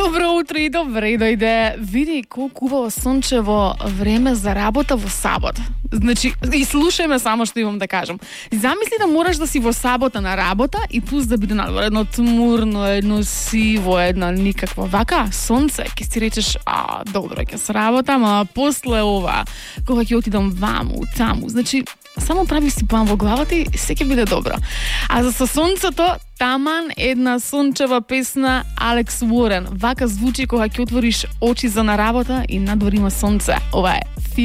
Добро утро и добре дојде. Види колку убаво сончево време за работа во сабота. Значи, и слушај ме само што имам да кажам. Замисли да мораш да си во сабота на работа и пус да биде надвор едно тмурно, едно сиво, една никаква. Вака, сонце, ќе си речеш, добро, ќе се работа, ама после ова, кога ќе отидам ваму, таму, значи, само прави си план во главата и се ќе биде добро. А за со сонцето, таман една сончева песна Алекс Уорен. Вака звучи кога ќе отвориш очи за на работа и надвор има сонце. Ова е